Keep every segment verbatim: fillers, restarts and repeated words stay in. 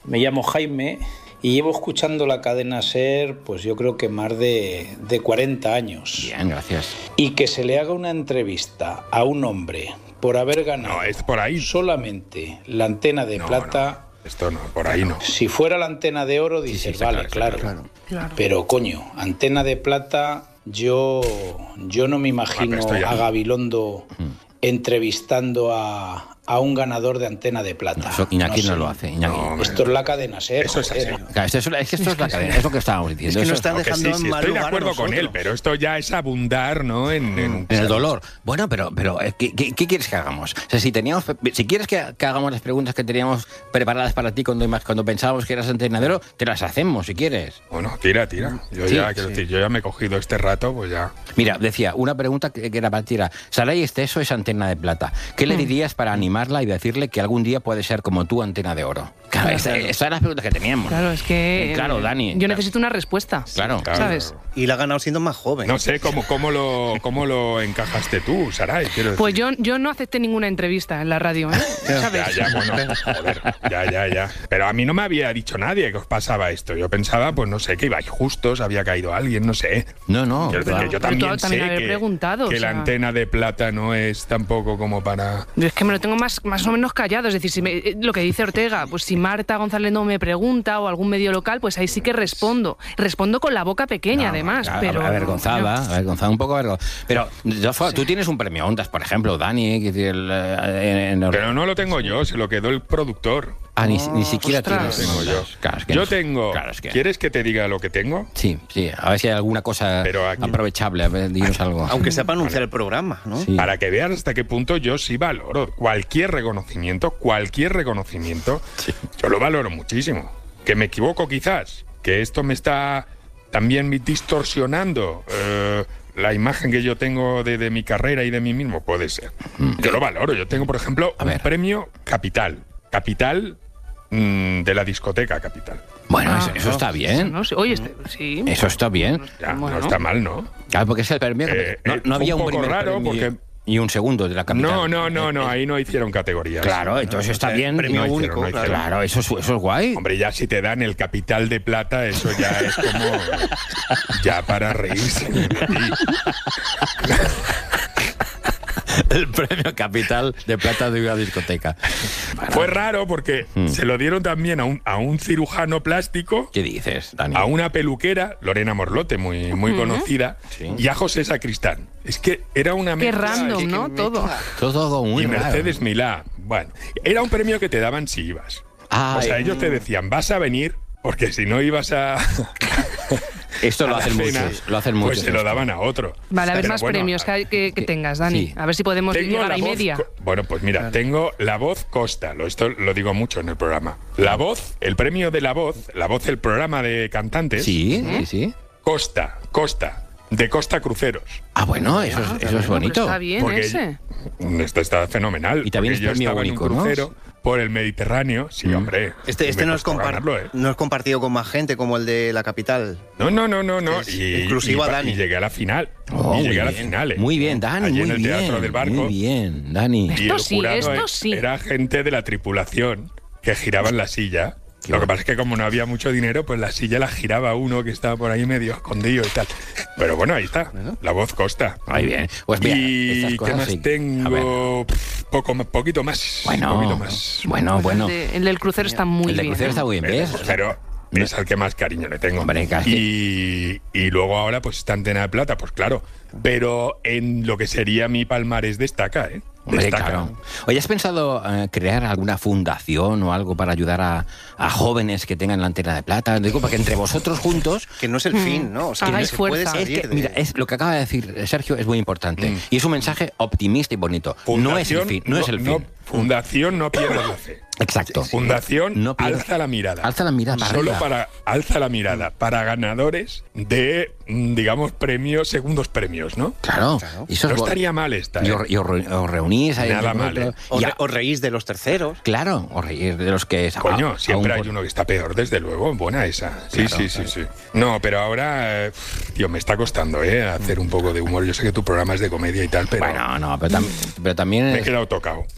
Me llamo Jaime y llevo escuchando la cadena SER, pues yo creo que más de, de cuarenta años. Bien, gracias. Y que se le haga una entrevista a un hombre por haber ganado no, es por ahí. solamente la antena de no, plata... No. Esto no, por ahí no. Si fuera la antena de oro, dices, sí, sí, vale, claro, claro. claro. Pero, coño, antena de plata, yo, yo no me imagino ah, a Gabilondo mm. entrevistando a, a un ganador de antena de plata. No, eso, Iñaki no, no lo hace. Iñaki. No, esto es la cadena SER. Eso es así. Claro, esto es, es que esto es la cadena, es lo que estábamos diciendo. Es que nos están dejando sí, sí, en mal estoy de lugar acuerdo con él, pero esto ya es abundar, ¿no? En, en, en el dolor. Bueno, pero, pero ¿qué, qué, ¿qué quieres que hagamos? O sea, si teníamos, si quieres que, que hagamos las preguntas que teníamos preparadas para ti cuando, cuando pensábamos que eras antrenadero, te las hacemos si quieres. Bueno, tira, tira. Yo sí, ya, quiero sí. decir, yo ya me he cogido este rato, pues ya. Mira, decía, una pregunta que, que era para ti era, Saray Esteso es antena de plata. ¿Qué le dirías para animarla y decirle que algún día puede ser como tú, antena de oro? Claro, claro. Esas esa eran las preguntas que teníamos. Claro, es que... Claro, Dani. Yo claro. necesito una respuesta. Claro. claro. ¿Sabes? Y la ha ganado siendo más joven. No sé cómo, cómo, lo, cómo lo encajaste tú, Saray. Quiero decir. Pues yo, yo no acepté ninguna entrevista en la radio, ¿eh? ¿Sabes? Ya, ya, bueno, joder, ya, ya, ya. Pero a mí no me había dicho nadie que os pasaba esto. Yo pensaba, pues no sé, que ibais justos, había caído alguien, no sé. No, no. Quiero decir, claro. que yo también, también sé haber que, preguntado, que o sea... la antena de plata no es tampoco como para... Yo es que me lo tengo más, más o menos callado. Es decir, si me, lo que dice Ortega, pues si Marta González no me pregunta o algún medio local, pues ahí sí que respondo. Respondo con la boca pequeña, No, además. claro, pero avergonzada, avergonzada, un poco avergonzada. Pero yo, sí. Tú tienes un premio Ondas, por ejemplo, Dani. Que el, en, en... Pero no lo tengo yo, se lo quedó el productor. Ah, ni, ni siquiera ostras. tienes. Tengo yo. Claro, es que yo no. tengo... Claro, es que... ¿Quieres que te diga lo que tengo? Sí, sí. A ver si hay alguna cosa aquí... aprovechable. A ver, dinos aquí... algo. Aunque sea para anunciar vale. el programa, ¿no? Sí. Para que veas hasta qué punto yo sí valoro cualquier reconocimiento, cualquier reconocimiento, sí. Yo lo valoro muchísimo. Que me equivoco quizás, que esto me está también distorsionando eh, la imagen que yo tengo de, de mi carrera y de mí mismo, puede ser. Mm. Yo lo valoro. Yo tengo, por ejemplo, A un ver. premio Capital. Capital mmm, de la discoteca Capital. Bueno, ah, eso, eso no, está bien. No, sí. Oye, este, sí. Eso está bien. Ya, bueno. no está mal, ¿no? Claro, porque es el premio. Eh, no, eh, no había un un, poco primer raro premio porque... y un segundo de la capital. No, no, no, no, ahí no hicieron categorías. Claro, entonces está bien. Premio no único, hicieron, no claro. Claro, eso es, eso es guay. Hombre, ya si te dan el capital de plata, eso ya es como... ya para reírse de ti. El premio Capital de Plata de una discoteca. Bueno. Fue raro porque hmm. se lo dieron también a un, a un cirujano plástico. ¿Qué dices, Dani? A una peluquera, Lorena Morlote, muy, muy uh-huh. conocida, sí. Y a José Sacristán. Es que era una Qué mezcla, random, que, ¿no? Que todo. Todo muy y raro. Mercedes Milá. Bueno, era un premio que te daban si ibas. Ay, o sea, ellos te decían, vas a venir, porque si no ibas a... Esto lo hacen cena, muchos, lo hacen muchos. Pues se lo daban a otro. Vale, a ver Pero más bueno, premios que, que, que tengas, Dani. Sí. A ver si podemos tengo llegar la a y voz, media. Bueno, pues mira, claro. Tengo La Voz Costa. Lo, esto lo digo mucho en el programa. La Voz, el premio de La Voz, La Voz, el programa de cantantes. Sí, ¿Eh? sí, sí. Costa, Costa. De Costa Cruceros. Ah, bueno, eso, ah, es, eso es bonito. Está bien porque ese. Esto está fenomenal. Y también es yo premio estaba único, en un ¿no? crucero por el Mediterráneo. Sí, mm. hombre. Este, este no, es compar- ganarlo, ¿eh? no es compartido con más gente como el de la capital. No, no, no, no, no. Y, inclusivo y, a Dani. Y llegué a la final. Oh, y llegué a la bien. final. ¿eh? Muy bien, Dani. Allí muy en el bien, Teatro del Barco. Muy bien, Dani. Y Esto el sí, jurado esto sí. era gente de la tripulación que giraba en la silla. Lo que pasa es que como no había mucho dinero, pues la silla la giraba uno que estaba por ahí medio escondido y tal. Pero bueno, ahí está. La Voz Costa. Muy bien. Pues mira, y ¿qué más sí. tengo? Poco, poquito más. Bueno, poquito más. bueno, Pues bueno. El, de, el del crucero está muy el del bien. crucero ¿eh? está muy bien, ¿ves? Pero es al que más cariño le tengo. Hombre, casi. Y, y luego ahora, pues esta antena de plata, pues claro. Pero en lo que sería mi palmarés destaca, ¿eh? Hombre, destaca. claro. Oye, ¿has pensado eh, crear alguna fundación o algo para ayudar a, a jóvenes que tengan la antena de plata? Digo, para que entre vosotros juntos... Que no es el fin, ¿no? O sea, Hagáis que no se puede fuerza. salir Es que, de... mira, es, lo que acaba de decir Sergio es muy importante. Mm. Y es un mensaje optimista y bonito. Fundación, no es el fin. No, es el fin. No, fundación, no pierdas la fe. Exacto. Fundación, No pierdas- alza la mirada. Alza la mirada. Solo arriba. para alza la mirada para ganadores de, mm, digamos, premios, segundos premios, ¿no? Claro. Claro. Y eso No es bo- estaría mal esta, Y ¿eh? os, y os re- os reunís ahí. Nada con mal, otro. ¿eh? O, Y re- a- o reís de los terceros. Claro, o reír de los que... Coño, a- siempre aún hay por- uno que está peor, desde luego. Buena esa. Sí, Claro, sí, sí, sí. No, pero ahora, eh, tío, me está costando, ¿eh? Hacer un poco de humor. Yo sé que tu programa es de comedia y tal, pero Bueno, no, pero, tam- pero también... me he es- quedado tocado. No,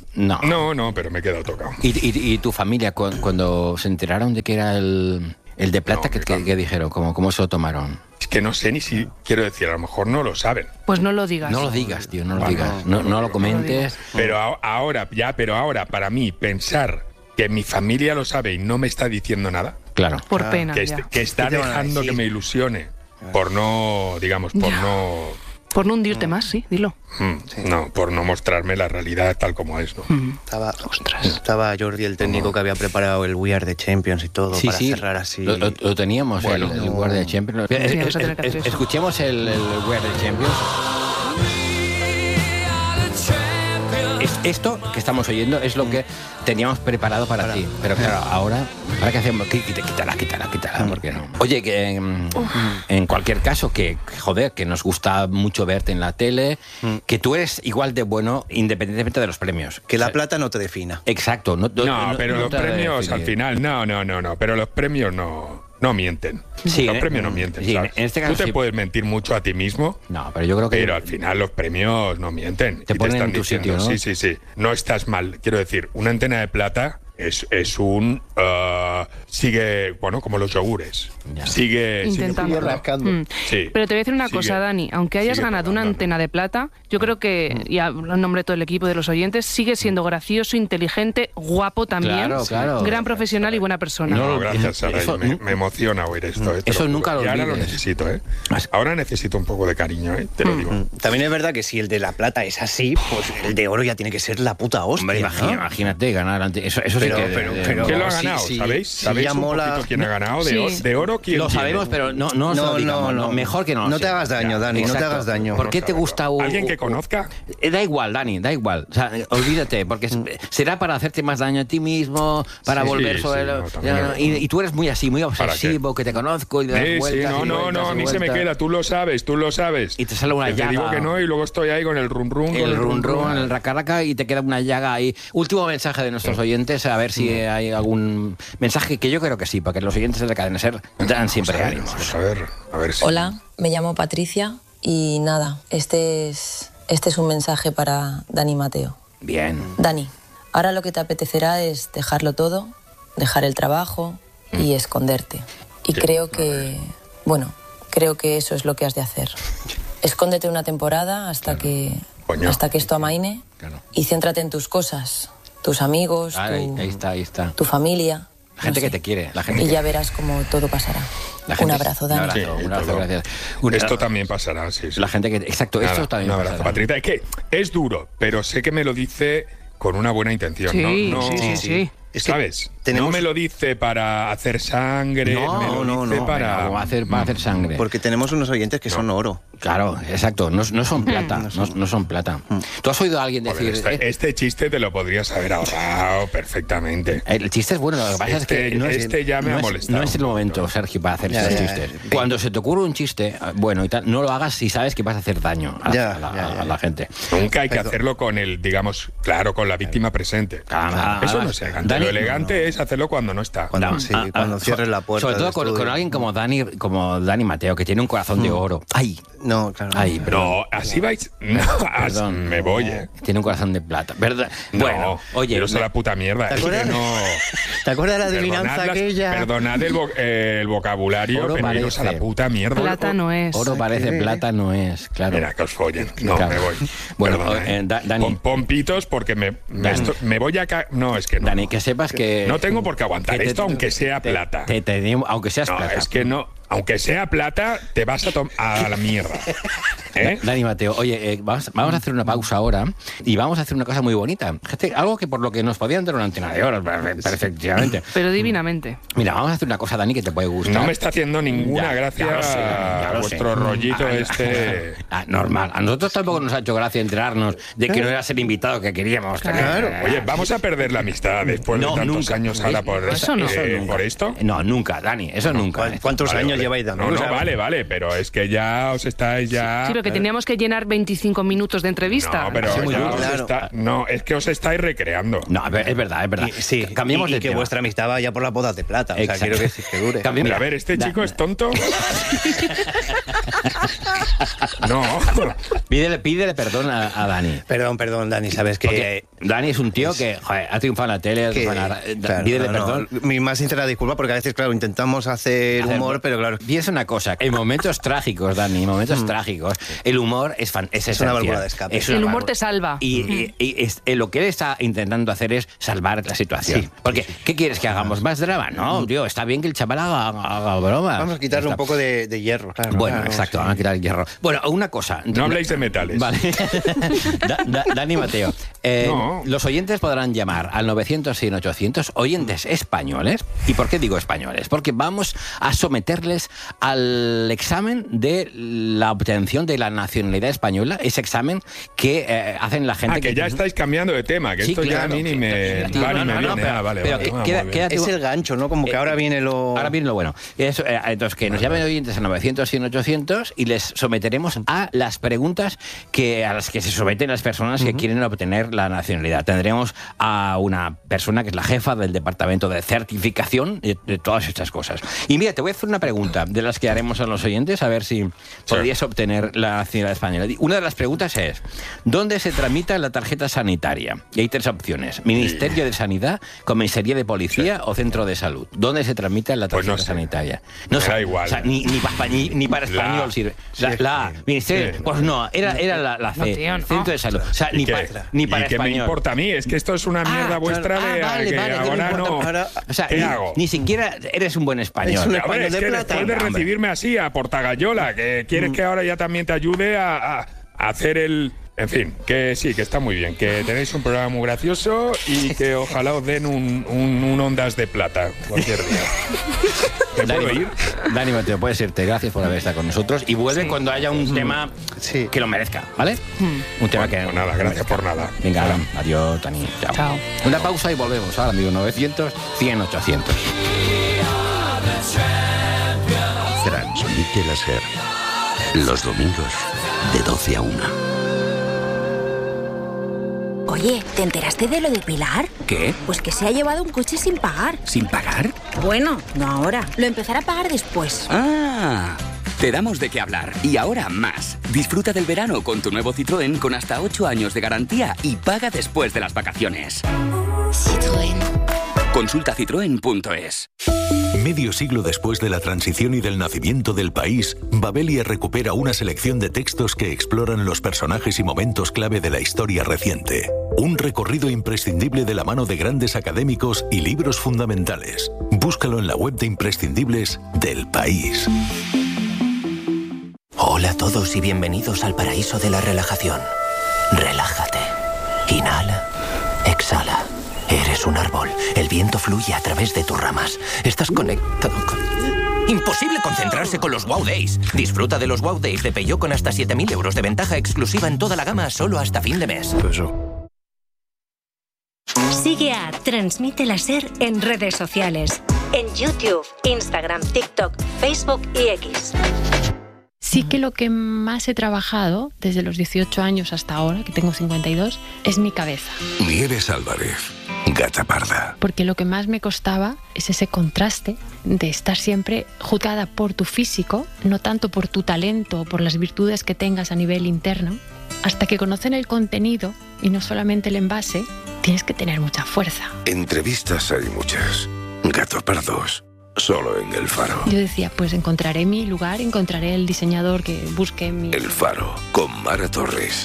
No, no, pero me he quedado tocado. ¿Y, y, y tu familia, cu- cuando se enteraron de que era el, el de plata, No, ¿qué, qué, qué dijeron? ¿Cómo, ¿Cómo se lo tomaron? Es que no sé ni si, quiero decir, a lo mejor no lo saben. Pues no lo digas. No lo digas, tío, no lo Bueno, digas. No, no lo comentes. Pero a- ahora, ya, pero ahora, para mí, pensar que mi familia lo sabe y no me está diciendo nada, Claro. Por pena, que, ya. est- que está ¿Qué te van a dejando decir? que me ilusione por no, digamos, por Ya. no, Por no hundirte más, sí, dilo. mm, no, por no mostrarme la realidad tal como es, ¿no? Estaba, estaba Jordi, el técnico, que había preparado el We Are the Champions y todo Sí, para sí, cerrar así. Lo, lo- lo teníamos, Bueno. el, el Guardia Champions. Sí, Eh, vamos a eh, tener que hacer eh, eso. Escuchemos el, el Guardia Champions. Es- esto que estamos oyendo es lo que teníamos preparado para, ti. Pero claro, ahora, ¿para qué hacemos? Quí- quí- Quítala, quítala, quítala, ¿por qué no? Oye, que mm, en cualquier caso, que joder, que nos gusta mucho verte en la tele, que tú eres igual de bueno independientemente de los premios. Que O la sea, plata no te defina. Exacto. No, No, pero no los te ha de premios definir. al final, no, no, no, no, pero los premios no, no mienten. Sí, los en- premios no mienten, sí, ¿sabes? en este caso Tú te sí. puedes mentir mucho a ti mismo, No, pero yo creo que... pero al final los premios no mienten. Te Y ponen están en tu diciendo, sitio, ¿no? sí, sí, sí, no estás mal. Quiero decir, una antena de plata es, es un... ah, sigue, bueno, como los yogures. Ya. Sigue... sigue Intentando. funcionando. Mm. Sí. Pero te voy a decir una Sigue- cosa, Dani. Aunque hayas sigue ganado una funcionando. antena de plata, yo creo que, y hablo en nombre de todo el equipo y de los oyentes, sigue siendo gracioso, inteligente, guapo también. Claro, claro. Gran profesional y buena persona. No, No, gracias, Sara. eso- me, me emociona oír esto. eh, te Eso lo juro. nunca lo Y ahora lo olvides. necesito, ¿eh? As- Ahora necesito un poco de cariño, ¿eh? Te lo digo. También es verdad que si el de la plata es así, pues el de oro ya tiene que ser la puta hostia. Hombre, imagina- ¿no? imagínate ganar ante... Eso, eso Pero- sí que... pero- de- pero- ¿Quién lo ha sí, ganado? sí, ¿Sabéis? sí, ¿Sabéis ya un mola. poquito quién ha ganado? De, Sí. oro, de oro, ¿quién Lo tiene? sabemos, pero no, no, se lo No, digamos, no, no, no. mejor que no. No lo te sé. hagas daño, Dani, no te Exacto. hagas daño. ¿Por qué No te saberlo. gusta un- ¿Alguien que conozca? Eh, Da igual, Dani, da igual. O sea, eh, olvídate, porque es- será para hacerte más daño a ti mismo, para Sí, volver sí, sobre... sí, lo- no, también ya, es y, verdad. y tú eres muy así, muy ¿Para qué? obsesivo, que te conozco y das Sí, sí, vueltas no, y no, vueltas no, a y mí se me vueltas. queda, tú lo sabes, tú lo sabes. Y te sale una Que llaga. Te digo que no y luego estoy ahí con el rum rum. con El run rum rum. run, el racaraca y te queda una llaga ahí. Último mensaje de nuestros oyentes, a ver si hay algún mensaje, que yo creo que sí, para que los oyentes de Cadena Ser dan siempre Vamos a ver, ánimos. vamos a ver, a ver si... Hola, me llamo Patricia y nada, este es, este es un mensaje para Dani Mateo. Bien. Dani, ahora lo que te apetecerá es dejarlo todo, dejar el trabajo y esconderte. Y Sí, creo a que, bueno, creo que eso es lo que has de hacer. Escóndete una temporada hasta que Coño. hasta que esto amaine Claro. y céntrate en tus cosas, tus amigos, Ahí, tu, ahí está, ahí está. tu familia. La gente no que sé. te quiere, la gente Y que- ya verás cómo todo pasará. La Un gente- abrazo, un Dani. abrazo, Sí, un y abrazo, todo. gracias. Un- Esto también pasará, sí, sí. La gente que... Exacto, Nada, esto también un abrazo, pasará. Patricia. Es que es duro, pero sé que me lo dice con una buena intención. Sí, no, no, sí, sí, sí. Es que ¿Sabes? tenemos- No me lo dice para hacer sangre, No, me lo no, dice no. para... Venga, va a hacer, va a hacer sangre. Porque tenemos unos oyentes que son oro. Claro, exacto, no, no son plata, no, no son plata. ¿Tú has oído a alguien Joder, decir... este, eh, este chiste te lo podrías haber ahorrado perfectamente. El chiste es bueno, lo que pasa Este- es que no es, este ya me no ha es- molestado no es el un momento, poquito. Sergio, para hacer Ya, estos ya, chistes. ya. Cuando se te ocurre un chiste, bueno y tal, no lo hagas si sabes que vas a hacer daño a, Ya, a la, ya, ya, a la gente. Nunca hay que Perdón. hacerlo con el, digamos, claro, con la víctima presente. Claro, Eso además, no es elegante. Dani- Lo elegante es hacerlo cuando no está. Cuando- No, sí, ah, cuando ah, cierres la puerta Sobre todo del con, estudio. con alguien como Dani, como Dani Mateo, que tiene un corazón de oro. Ay, No, claro. ay, perdón. No, así vais. No, as- Perdón. me voy, eh. Tiene un corazón de plata, ¿verdad? No, Bueno, oye, iros a me- la puta mierda. ¿Te Es que acuerdas? no. ¿Te acuerdas de la adivinanza Perdonad, las- aquella? perdonad el, vo- eh, el vocabulario, Oro pero iros a parece. la puta mierda. Plata no es. oro parece plata, no es, claro. Mira, que os follen. No, Claro. me voy. Bueno, Perdona, eh, Da- Dani. Pon, pon pitos porque me, me, Dani. esto- me voy a... ca- No, es que no. Dani, que sepas que... No tengo por qué aguantar que te- esto, aunque sea te- plata. te- te- aunque seas No, plata. es que no. Aunque sea plata, te vas a, tom- a la mierda. ¿Eh? Dani Mateo, oye, eh, vamos, vamos a hacer una pausa ahora y vamos a hacer una cosa muy bonita. Gente, algo que por lo que nos podían dar una antena de oro, perfe- perfectamente. Pero divinamente. Mira, vamos a hacer una cosa, Dani, que te puede gustar. No me está haciendo ninguna Ya, gracia ya lo sé, ya lo vuestro sé. rollito Ah, este. Ah, normal. A nosotros tampoco nos ha hecho gracia enterarnos de que no eras el invitado que queríamos tener. Claro. Oye, vamos a perder la amistad después No, de tantos nunca. años ahora por, Eso no. eh, nunca. por esto. No, nunca, Dani, eso nunca. ¿Cuán- ¿Cuántos Vale, años vale. lleváis dando? No, no, O sea, vale, vale, pero es que ya os estáis ya. Sí, pero que teníamos que llenar veinticinco minutos de entrevista. No, pero Sí, muy ya bien, os claro. está- no, es que os estáis recreando. No, es verdad, es verdad. Y, sí, Cambiemos y, y de que tema. vuestra amistad vaya por las bodas de plata. O sea, Exacto. quiero que, sí, que dure. Cambia- Mira, mira, a ver, ¿este da- chico es tonto? No. Pídele, pídele perdón a, a Dani. Perdón, perdón, Dani, sabes que... Porque Dani es un tío que joder, ha triunfado en la tele, ha triunfado en la... Claro, Pídele no, perdón. no, mi más sincera disculpa, porque a veces, claro, intentamos hacer, hacer humor, pero claro... Piensa una cosa, en momentos trágicos, Dani, en momentos mm. trágicos, el humor es, fan, es, es una válvula de escape. Es el humor te salva. Y, mm. y, y es, lo que él está intentando hacer es salvar la situación. Sí. Porque, ¿qué quieres que hagamos? ¿Más drama? No, tío, está bien que el chaval haga, haga bromas. Vamos a quitarle un poco de, de hierro, claro. Bueno, claro, exacto, sí. vamos a quitar el hierro. Bueno, una cosa... No habléis de metales. Vale. da, da, Dani Mateo, eh, no. los oyentes podrán llamar al novecientos, cien, ochocientos, oyentes españoles. ¿Y por qué digo españoles? Porque vamos a someterles al examen de la obtención de la nacionalidad española, ese examen que eh, hacen la gente... Ah, que, que ya estáis cambiando de tema, que sí, esto claro, ya a mí ni sí, me, sí, va no, ni no, me no, viene. pero, Ah, vale, pero vale, que, ah, queda, queda, es el gancho, ¿no? Como que eh, ahora viene lo... Ahora viene lo bueno. Eso, eh, entonces, que nos llamen oyentes a novecientos, cien, ochocientos y les someteremos a las preguntas que a las que se someten las personas uh-huh. que quieren obtener la nacionalidad. Tendremos a una persona que es la jefa del departamento de certificación de, de todas estas cosas. Y mira, te voy a hacer una pregunta de las que haremos a los oyentes, a ver si sí. podrías obtener la nacionalidad española. Una de las preguntas es, ¿dónde se tramita la tarjeta sanitaria? Y hay tres opciones. Ministerio sí. de Sanidad, Comisaría de Policía sí. o Centro de Salud. ¿Dónde se tramita la tarjeta pues no sanitaria? No sé. Da igual. O sea, ni, ni, pa, ni, ni para español la, sirve. La, sí, la sí. Ministerio, sí. pues no, era, era la, la C, no, tío, no. Centro de Salud. O sea, ni, pa, ni para ¿Y qué español. me importa a mí? Es que esto es una mierda ah, vuestra claro. de ah, vale, que vale, ahora no... Ahora, o sea, ¿qué ni, hago? Ni siquiera eres un buen español. Es, un español ver, es de que plata. Después de recibirme así a Portagayola, que quieres mm. que ahora ya también te ayude a, a, a hacer el... En fin, que sí, que está muy bien, que tenéis un programa muy gracioso y que ojalá os den un, un, un Ondas de Plata cualquier día. ¿Te Dani, puedo ir? Dani Mateo, puedes irte. Gracias por haber estado con nosotros. Y vuelve sí. cuando haya un mm. tema sí. que lo merezca, ¿vale? Mm. Un tema bueno, que... Nada, gracias merezca. por nada. Venga, Hola. adiós, Dani. Chao. Chao. Una pausa y volvemos. Ahora, amigo, novecientos, cien, ochocientos. Transmite la SER. Los domingos, de doce a una. Oye, ¿te enteraste de lo de Pilar? ¿Qué? Pues que se ha llevado un coche sin pagar. ¿Sin pagar? Bueno, no ahora. Lo empezará a pagar después. Ah, te damos de qué hablar. Y ahora más. Disfruta del verano con tu nuevo Citroën con hasta ocho años de garantía y paga después de las vacaciones. Citroën. Consulta citroen punto es. Medio siglo después de la transición y del nacimiento del país, Babelia recupera una selección de textos que exploran los personajes y momentos clave de la historia reciente. Un recorrido imprescindible de la mano de grandes académicos y libros fundamentales. Búscalo en la web de imprescindibles del país. Hola a todos y bienvenidos al paraíso de la relajación. Relájate. Inhala. Exhala. Eres un árbol. El viento fluye a través de tus ramas. Estás conectado con... Imposible concentrarse con los Wow Days. Disfruta de los Wow Days de Peugeot con hasta siete mil euros de ventaja exclusiva en toda la gama solo hasta fin de mes. Eso. Sigue a Transmite la SER en redes sociales. En YouTube, Instagram, TikTok, Facebook y X. Sí que lo que más he trabajado desde los dieciocho años hasta ahora, que tengo cincuenta y dos, es mi cabeza. Nieves Álvarez, Gata Parda. Porque lo que más me costaba es ese contraste de estar siempre juzgada por tu físico, no tanto por tu talento o por las virtudes que tengas a nivel interno. Hasta que conocen el contenido y no solamente el envase, tienes que tener mucha fuerza. Entrevistas hay muchas. Gatos Pardos. Solo en El Faro. Yo decía, pues encontraré mi lugar, encontraré el diseñador que busque mi... El Faro, con Mara Torres.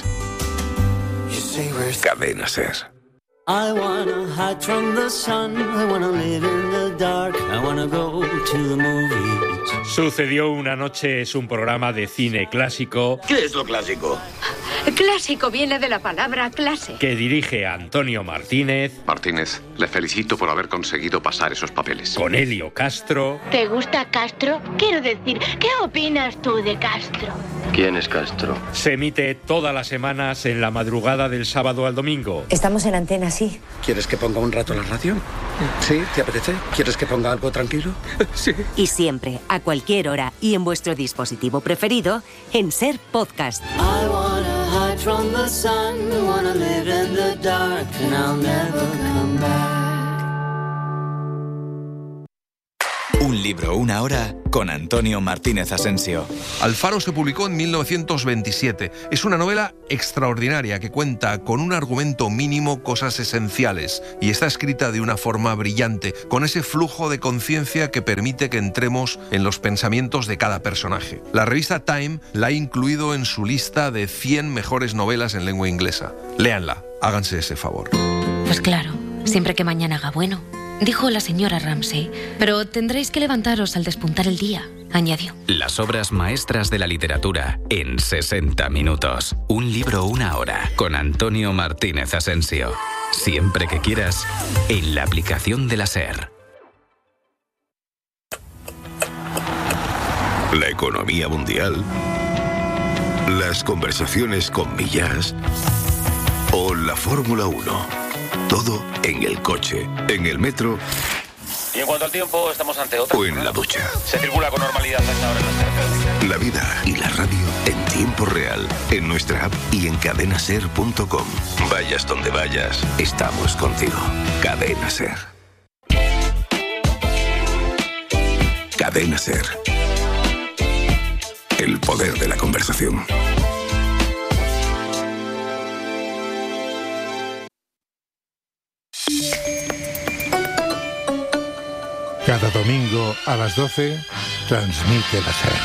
Cadena SER. I wanna hide from the sun, I wanna live in the dark, I wanna go to the movies. Sucedió una noche es un programa de cine clásico. ¿Qué es lo clásico? Clásico viene de la palabra clase. Que dirige a Antonio Martínez. Martínez, le felicito por haber conseguido pasar esos papeles. Con Helio Castro. ¿Te gusta Castro? Quiero decir, ¿qué opinas tú de Castro? ¿Quién es Castro? Se emite todas las semanas en la madrugada del sábado al domingo. Estamos en antena, sí. ¿Quieres que ponga un rato la radio? ¿Sí? ¿Te apetece? ¿Quieres que ponga algo tranquilo? Sí. Y siempre, a cualquier hora y en vuestro dispositivo preferido, en SER Podcast. I wanna hide from the sun, I wanna live in the dark, and I'll never come back. Un Un libro, una hora, con Antonio Martínez Asensio. Alfaro se publicó en mil novecientos veintisiete. Es una novela extraordinaria que cuenta con un argumento mínimo, cosas esenciales, y está escrita de una forma brillante, con ese flujo de conciencia que permite que entremos en los pensamientos de cada personaje. La revista Time la ha incluido en su lista de cien mejores novelas en lengua inglesa. Léanla, háganse ese favor. Pues claro, siempre que mañana haga bueno, dijo la señora Ramsay, pero tendréis que levantaros al despuntar el día, añadió. Las obras maestras de la literatura en sesenta minutos. Un libro, una hora, con Antonio Martínez Asensio. Siempre que quieras, en la aplicación de la SER. La economía mundial, las conversaciones con Millás o la Fórmula uno. Todo en el coche, en el metro. Y en cuanto al tiempo, estamos ante otra. O en la ducha. Se circula con normalidad hasta ahora en las carreteras. La vida y la radio en tiempo real, en nuestra app y en cadena ser punto com. Vayas donde vayas, estamos contigo. Cadena Ser. Cadena Ser. El poder de la conversación. Cada domingo a las doce, transmite la SER.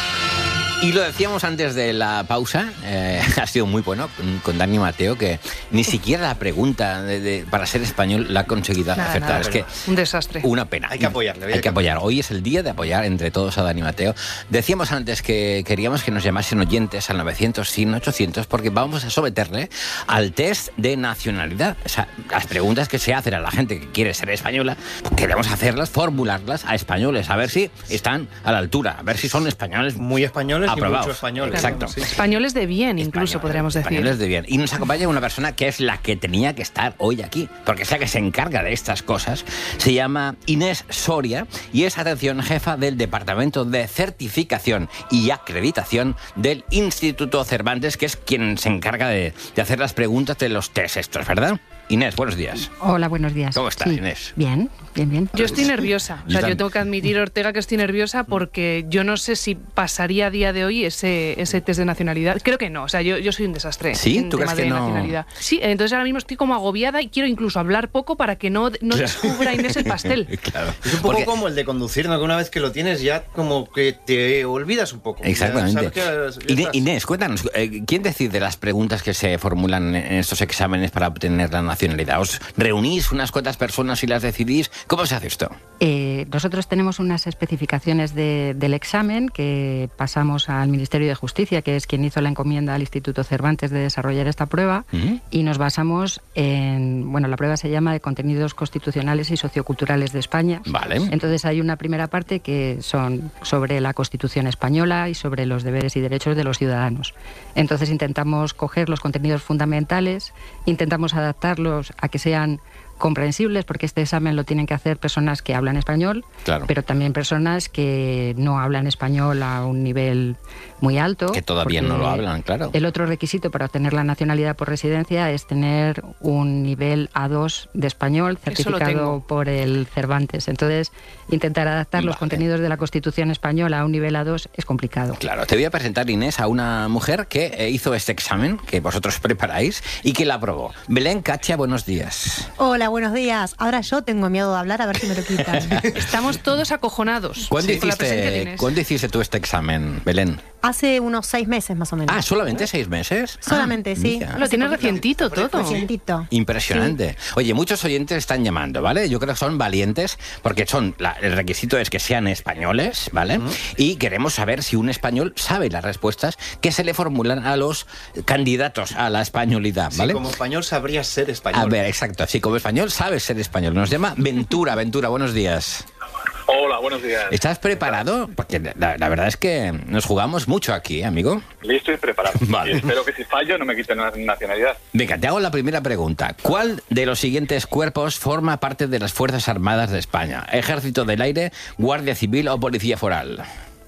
Y lo decíamos antes de la pausa, eh, ha sido muy bueno con, con Dani Mateo, que ni siquiera la pregunta de, de, para ser español la ha conseguido nada, acertar. Nada, es que un desastre. Una pena. Hay que apoyarle. Hay que, que apoyar. Hoy es el día de apoyar entre todos a Dani Mateo. Decíamos antes que queríamos que nos llamasen oyentes al novecientos, cien, ochocientos, porque vamos a someterle al test de nacionalidad. O sea, las preguntas que se hacen a la gente que quiere ser española, pues queremos hacerlas, formularlas a españoles, a ver si están a la altura, a ver si son españoles. Muy españoles. Aprobados. Y mucho españoles. Exacto. Sí. Españoles de bien, incluso españoles, podríamos decir. Españoles de bien. Y nos acompaña una persona que es la que tenía que estar hoy aquí, porque es la que se encarga de estas cosas. Se llama Inés Soria y es, atención, jefa del Departamento de Certificación y Acreditación del Instituto Cervantes, que es quien se encarga de, de hacer las preguntas de los test estos, ¿verdad? Inés, buenos días. Hola, buenos días. ¿Cómo estás, sí. Inés? Bien, bien, bien. Yo estoy nerviosa. O sea, yo tengo que admitir, Ortega, que estoy nerviosa porque yo no sé si pasaría a día de hoy ese, ese test de nacionalidad. Creo que no. O sea, yo, yo soy un desastre. ¿Sí? En ¿Tú tema crees que de no? Nacionalidad. Sí, entonces ahora mismo estoy como agobiada y quiero incluso hablar poco para que no, no descubra Inés el pastel. Claro. Es un poco Porque... como el de conducir, ¿no? Que una vez que lo tienes ya como que te olvidas un poco. Exactamente. Ya, Inés, Inés, cuéntanos, eh, ¿quién decide las preguntas que se formulan en estos exámenes para obtener la nacionalidad? ¿Os reunís unas cuantas personas y las decidís? ¿Cómo se hace esto? Eh, nosotros tenemos unas especificaciones de, del examen que pasamos al Ministerio de Justicia, que es quien hizo la encomienda al Instituto Cervantes de desarrollar esta prueba, uh-huh. y nos basamos en, bueno, la prueba se llama de contenidos constitucionales y socioculturales de España. Vale. Entonces hay una primera parte que son sobre la Constitución española y sobre los deberes y derechos de los ciudadanos. Entonces intentamos coger los contenidos fundamentales, intentamos adaptarlos a que sean comprensibles, porque este examen lo tienen que hacer personas que hablan español, claro. pero también personas que no hablan español a un nivel muy alto. Que todavía no lo hablan, claro. El otro requisito para obtener la nacionalidad por residencia es tener un nivel A dos de español certificado por el Cervantes. Entonces, intentar adaptar vale. los contenidos de la Constitución española a un nivel A dos es complicado. Claro, te voy a presentar, Inés, a una mujer que hizo este examen, que vosotros preparáis, y que la aprobó. Belén Cacha, buenos días. Hola, buenos días. Ahora yo tengo miedo de hablar, a ver si me lo quitan. Estamos todos acojonados. ¿Cuándo, sí, hiciste, ¿Cuándo hiciste tú este examen, Belén? Hace unos seis meses más o menos. Ah, ¿solamente seis meses? Solamente, ah, sí. Mira. Lo tienes recientito todo. Recientito. Impresionante. Sí. Oye, muchos oyentes están llamando, ¿vale? Yo creo que son valientes porque son la, el requisito es que sean españoles, ¿vale? Uh-huh. Y queremos saber si un español sabe las respuestas que se le formulan a los candidatos a la españolidad, ¿vale? Sí, como español sabrías ser español. A ver, exacto. Sí, como español sabes ser español. Nos llama Ventura. Ventura, buenos días. Hola, buenos días. ¿Estás preparado? Porque la, la verdad es que nos jugamos mucho aquí, ¿eh, amigo? Listo y preparado. Vale. Y espero que si fallo no me quiten la nacionalidad. Venga, te hago la primera pregunta. ¿Cuál de los siguientes cuerpos forma parte de las Fuerzas Armadas de España? ¿Ejército del Aire, Guardia Civil o Policía Foral?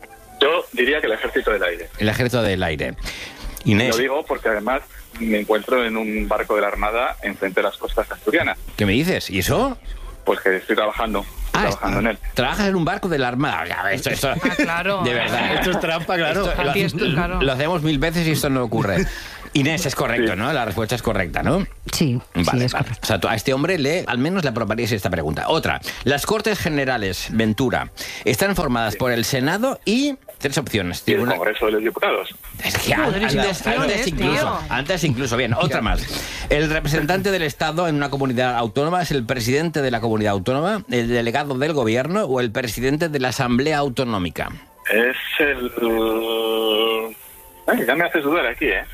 Yo diría que el Ejército del Aire. El Ejército del Aire. Inés. Lo digo porque además me encuentro en un barco de la Armada enfrente de las costas asturianas. ¿Qué me dices? ¿Y eso? Pues que estoy trabajando, estoy Ah, trabajando en él. Trabajas en un barco de la Armada. Ya, Esto, esto, Ah, claro. de verdad. Esto es trampa, claro. Esto lo, Aquí esto, claro. lo hacemos mil veces y esto no ocurre. Inés, es correcto, Sí. ¿no? La respuesta es correcta, ¿no? Sí, Vale, sí, es vale. correcto. O sea, tú a este hombre le, al menos le aprobarías esta pregunta. Otra. Las Cortes Generales, Ventura, están formadas por el Senado y... Tres opciones. Y el Tribunal- Congreso de los Diputados. Es que Joder, antes, sin antes opciones, incluso, tío. antes incluso, bien, otra más. El representante del Estado en una comunidad autónoma es el presidente de la comunidad autónoma, el delegado del gobierno o el presidente de la Asamblea Autonómica. Es el... Ay, ya me haces dudar aquí, ¿eh?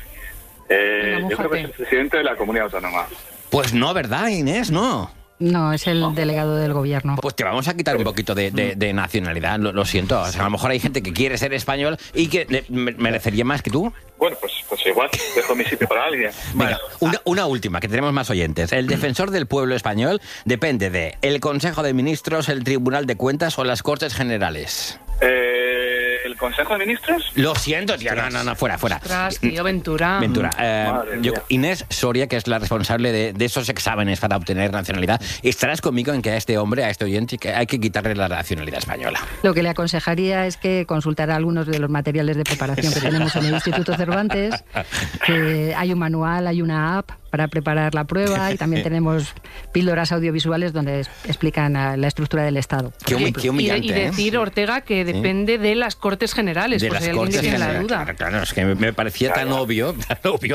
eh Venga, yo creo que es el mójate. presidente de la comunidad autónoma. Pues no, ¿verdad, Inés? No. No, es el delegado del gobierno. Pues te vamos a quitar un poquito de, de- de nacionalidad, lo, lo siento. O sea, a lo mejor hay gente que quiere ser español y que le- me- merecería más que tú. Bueno, pues, pues igual, dejo mi sitio para alguien. Venga, una, una última, que tenemos más oyentes. El defensor del pueblo español depende de el Consejo de Ministros, el Tribunal de Cuentas o las Cortes Generales. Eh, ¿El Consejo de Ministros? Lo siento, tío. No, no, no, fuera, fuera. Ostras, tío, Ventura. Ventura, eh, Madre yo- mía. Inés Soria, que es la responsable de, de esos exámenes para obtener nacionalidad, estarás conmigo en que a este hombre, a este oyente, que hay que quitarle la nacionalidad española. Lo que le aconsejaría es que consultara algunos de los materiales de preparación que tenemos en el Instituto Cervantes, que hay un manual, hay una app para preparar la prueba y también tenemos píldoras audiovisuales donde es- explican ah, la estructura del Estado. Qué, humi- qué Y, humillante, y decir, ¿eh? Ortega, que depende de las Cortes Generales, De por las si alguien Cortes tiene la Generales. duda. Claro, claro, es que me, me parecía tan obvio, tan obvio.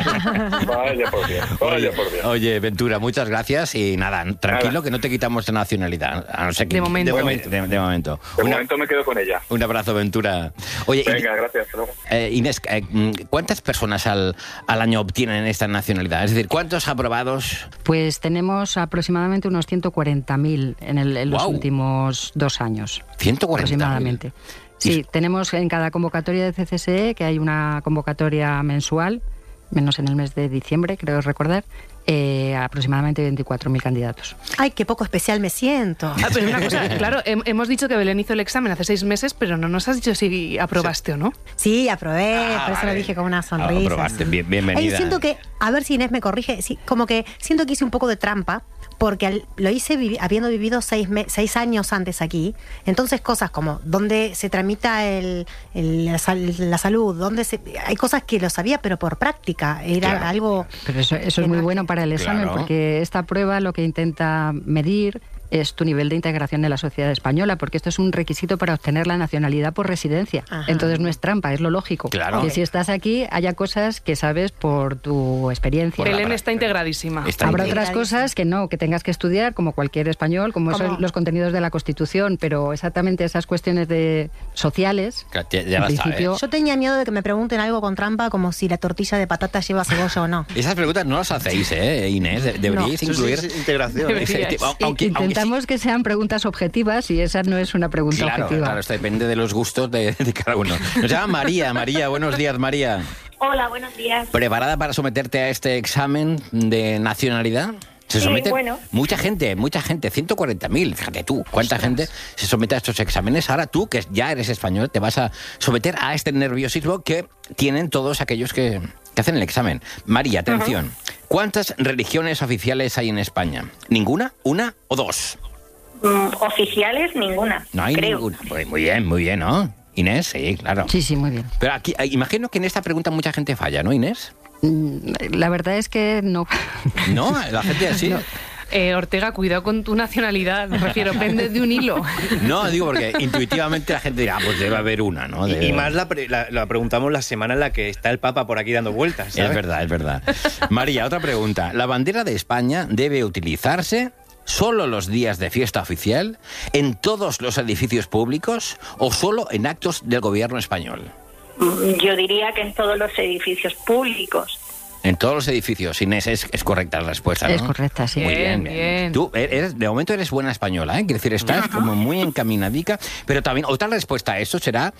Vaya por Dios, vaya por Dios. Oye, Ventura, muchas gracias y nada, tranquilo que no te quitamos la nacionalidad. A no ser que, De momento. De momento. De, de momento. De Una- momento me quedo con ella. un abrazo, Ventura. Oye, Venga, gracias. Hasta luego. Eh, Inés, eh, ¿cuántas personas al, al año obtienen esta nacionalidad? Es decir, ¿cuántos aprobados? Pues tenemos aproximadamente unos ciento cuarenta mil en, el- en los Guau. últimos dos años. ciento cuarenta mil. Aproximadamente. Sí, tenemos en cada convocatoria de C C S E, que hay una convocatoria mensual, menos en el mes de diciembre, creo recordar, eh, aproximadamente veinticuatro mil candidatos. Ay, qué poco especial me siento. Ah, pero una cosa, claro, hem- hemos dicho que Belén hizo el examen hace seis meses, pero no nos has dicho si aprobaste o no. Sí, aprobé, Ah, por eso vale. lo dije con una Ah, sonrisa. aprobaste, bien- Ay, bienvenida. siento que, a ver si Inés me corrige, sí, como que siento que hice un poco de trampa, porque al- lo hice vivi- habiendo vivido seis, me- seis años antes aquí, entonces cosas como dónde se tramita el, el- la, sal- la salud, dónde se, hay cosas que lo sabía, pero por práctica, era Claro. algo... Pero eso, eso es muy bueno para el examen, Claro. porque esta prueba lo que intenta medir es tu nivel de integración en la sociedad española, porque esto es un requisito para obtener la nacionalidad por residencia. Ajá. Entonces no es trampa, es lo lógico. Claro. Que Ok. si estás aquí, haya cosas que sabes por tu experiencia. Belén está integradísima. Está Habrá integrado. otras cosas que no, que tengas que estudiar como cualquier español, como ¿Cómo? esos, los contenidos de la Constitución, pero exactamente esas cuestiones de sociales, Ya, ya en la principio, sabes. Yo tenía miedo de que me pregunten algo con trampa, como si la tortilla de patatas lleva cebolla o no. Esas preguntas no las hacéis, ¿eh, Inés? De- Deberíais No. incluir... Sí, sí, sí, integración. Deberíais. Ese- aunque- aunque sí- intentamos que sean preguntas objetivas y esa no es una pregunta Claro, objetiva. claro, esto depende de los gustos de, de cada uno. Nos llama María. María, buenos días, María. Hola, buenos días. ¿Preparada para someterte a este examen de nacionalidad? Se Sí, somete bueno. mucha gente, mucha gente, ciento cuarenta mil, fíjate tú, cuánta gente se somete a estos exámenes. Ahora tú, que ya eres español, te vas a someter a este nerviosismo que tienen todos aquellos que, que hacen el examen. María, atención, ¿cuántas religiones oficiales hay en España? ¿Ninguna? ¿Una o dos? Mm, oficiales, ninguna. No hay creo. ninguna. Pues muy bien, muy bien, ¿no? Inés, sí, claro. Sí, sí, muy bien. Pero aquí, eh, imagino que en esta pregunta mucha gente falla, ¿no, Inés? Mm, La verdad es que no. No, la gente así. No. Eh, Ortega, cuidado con tu nacionalidad, me refiero, pende de un hilo. No, digo porque intuitivamente la gente dirá, ah, pues debe haber una, ¿no? Y, Debe- y más la, pre- la- la preguntamos la semana en la que está el Papa por aquí dando vueltas, ¿sabes? Es verdad, es verdad. María, otra pregunta. ¿La bandera de España debe utilizarse solo los días de fiesta oficial, en todos los edificios públicos o solo en actos del gobierno español? Mm, Yo diría que en todos los edificios públicos. En todos los edificios, Inés, es, es correcta la respuesta, ¿no? Es correcta, sí. Muy bien, Bien, bien. bien. Tú, eres, de momento eres buena española, ¿eh? Quiero decir, estás como muy encaminadica, pero también otra respuesta a eso será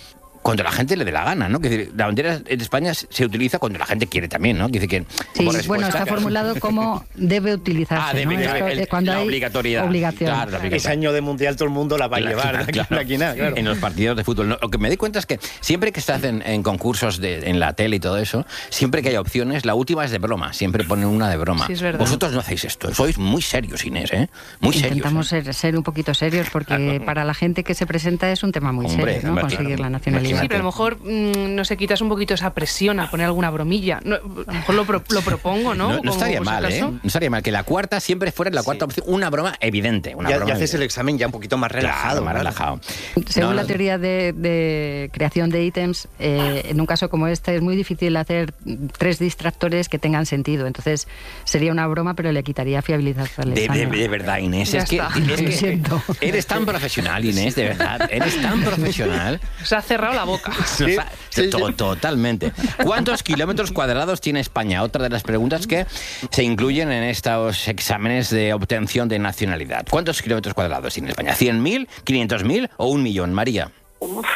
cuando la gente le dé la gana, ¿no? Que decir, la bandera en España se utiliza cuando la gente quiere también, ¿no? Que dice que, sí, bueno, está formulado como debe utilizarse, ah, debe, ¿no? Esto, el, cuando la hay obligatoriedad. obligación. Claro, la obligatoriedad. Ese año de mundial todo el mundo la va a claro, llevar, de aquí, claro, de aquí nada, claro. En los partidos de fútbol. No, lo que me di cuenta es que siempre que se hacen en concursos de, en la tele y todo eso, siempre que hay opciones, la última es de broma, siempre ponen una de broma. Sí, es verdad. Vosotros no hacéis esto, sois muy serios, Inés, ¿eh? Muy serios. Intentamos ¿eh? ser, ser un poquito serios porque claro. para la gente que se presenta es un tema muy Hombre, serio, ¿no? Conseguir la nacionalidad. Sí, pero a lo mejor mmm, no sé, quitas un poquito esa presión a poner alguna bromilla. No, a lo mejor lo, pro, lo propongo, ¿no? No, no estaría Como, mal, ¿eh? No estaría mal que la cuarta siempre fuera la cuarta sí. opción, una broma evidente. Una ya, broma ya haces evidente. el examen ya un poquito más relajado. Claro, más relajado. Según no, la no. teoría de, de creación de ítems, eh, en un caso como este es muy difícil hacer tres distractores que tengan sentido. Entonces sería una broma, pero le quitaría fiabilidad al de, examen. de, de verdad, Inés. Ya es que, está. es Lo que siento. eres tan profesional, Inés, de verdad. Eres tan profesional. Se ha cerrado la boca. Sí, o sea, sí, to, sí. Totalmente. ¿Cuántos kilómetros cuadrados tiene España? Otra de las preguntas que se incluyen en estos exámenes de obtención de nacionalidad. ¿Cuántos kilómetros cuadrados tiene España? ¿cien mil, quinientos mil o un millón? María. Uf,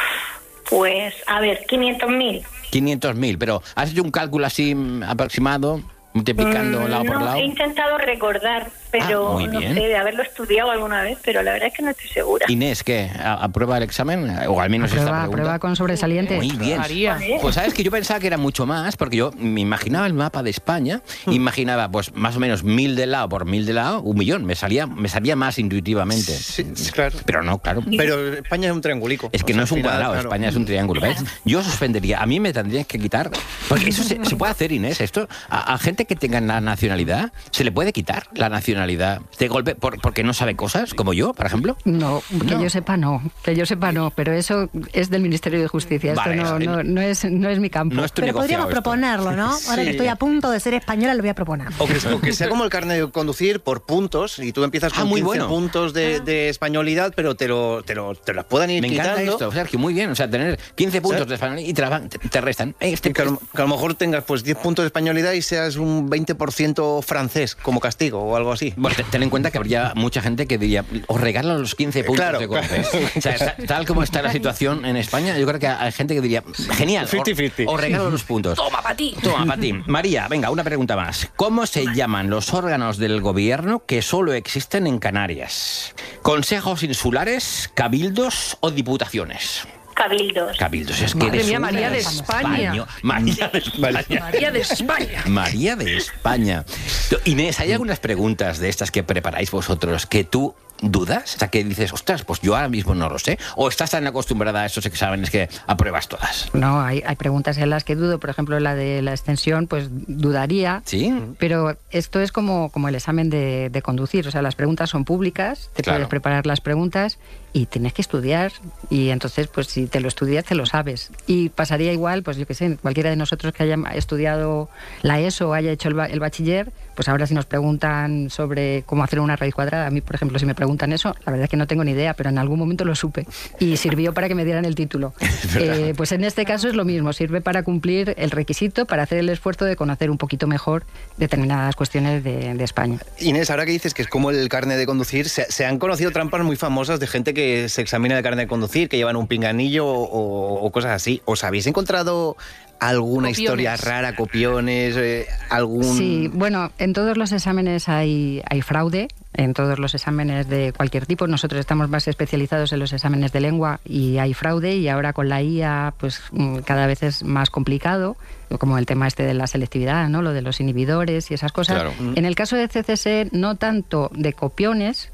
pues, a ver, quinientos mil. quinientos mil, pero ¿has hecho un cálculo así aproximado? Multiplicando mm, lado por no, lado. he intentado recordar, pero ah, muy no bien. sé, de haberlo estudiado alguna vez, pero la verdad es que no estoy segura. Inés, ¿qué? ¿Aprueba el examen? O al menos aprueba, esta pregunta. Aprueba con sobresaliente. Muy bien. Pues sabes que yo pensaba que era mucho más, porque yo me imaginaba el mapa de España, mm. imaginaba pues más o menos mil de lado por mil de lado, un millón, me salía, me salía más intuitivamente. Sí, claro. Pero no, claro. Pero España es un triangulico. Es que o sea, no es un final, cuadrado, claro. España es un triángulo, ¿ves? Yo suspendería, a mí me tendrían que quitar, porque eso se, se puede hacer, Inés, esto, a, a gente que tenga la nacionalidad, ¿se le puede quitar la nacionalidad de golpe por, porque no sabe cosas, como yo, por ejemplo? No, que no. yo sepa no, que yo sepa no, pero eso es del Ministerio de Justicia, esto vale, no, no, no, es, no es mi campo. No es pero podríamos esto. proponerlo, ¿no? Sí. Ahora que estoy a punto de ser española, lo voy a proponer. O que, o que sea como el carnet de conducir por puntos, y tú empiezas con ah, muy quince bueno. puntos de, de españolidad, pero te lo, te lo, te lo puedan ir Me quitando. Me encanta esto, Sergio, muy bien, o sea, tener quince puntos ¿sabes? de españolidad y te, la, te, te restan. Este, que, a lo, que a lo mejor tengas pues diez puntos de españolidad y seas un veinte por ciento francés, como castigo o algo así. Bueno, ten en cuenta que habría mucha gente que diría, os regalo los quince puntos claro, de golpe. Claro. O sea, tal como está la situación en España, yo creo que hay gente que diría, genial, cincuenta cincuenta. Os regalo los puntos. Toma para ti. Toma para ti. María, venga, una pregunta más. ¿Cómo se llaman los órganos del gobierno que solo existen en Canarias? ¿Consejos insulares, cabildos o diputaciones? Cabildos. Cabildos, es que Madre eres mía, una María de España. España. María de España. María de España. María de España. Inés, ¿hay algunas preguntas de estas que preparáis vosotros que tú dudas? O sea, que dices, ostras, pues yo ahora mismo no lo sé. ¿O estás tan acostumbrada a esos exámenes que apruebas todas? No, hay, hay preguntas en las que dudo. Por ejemplo, la de la extensión, pues dudaría. Sí. Pero esto es como, como el examen de, de conducir. O sea, las preguntas son públicas, te claro. puedes preparar las preguntas y tienes que estudiar. Y entonces, pues si te lo estudias, te lo sabes. Y pasaría igual, pues yo qué sé, cualquiera de nosotros que haya estudiado la ESO o haya hecho el, ba el bachiller, pues ahora si nos preguntan sobre cómo hacer una raíz cuadrada, a mí, por ejemplo, si me preguntan eso, la verdad es que no tengo ni idea, pero en algún momento lo supe y sirvió para que me dieran el título. Eh, pues en este caso es lo mismo, sirve para cumplir el requisito, para hacer el esfuerzo de conocer un poquito mejor determinadas cuestiones de, de España. Inés, ahora que dices que es como el carnet de conducir, se, se han conocido trampas muy famosas de gente que se examina el carnet de conducir, que llevan un pinganillo o, o cosas así. ¿Os habéis encontrado alguna copiones. historia rara, copiones, eh, algún...? Sí, bueno, en todos los exámenes hay, hay fraude, en todos los exámenes de cualquier tipo. Nosotros estamos más especializados en los exámenes de lengua y hay fraude, y ahora con la I A pues cada vez es más complicado, como el tema este de la selectividad, ¿no? Lo de los inhibidores y esas cosas. Claro. En el caso de C C S, no tanto de copiones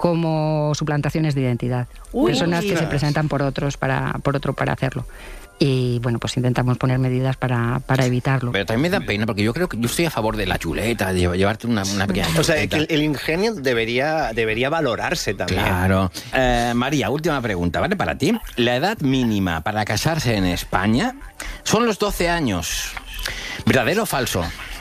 como suplantaciones de identidad. Uy, personas Dios. que se presentan por otros para, por otro para hacerlo. Y bueno, pues intentamos poner medidas para, para evitarlo. Pero también me da pena, porque yo creo que yo estoy a favor de la chuleta, de llevarte una, una pequeña chuleta. O sea, que el, el ingenio debería, debería valorarse también. Claro. Eh, María, última pregunta, ¿vale? Para ti. La edad mínima para casarse en España son los doce años. ¿Verdadero o falso?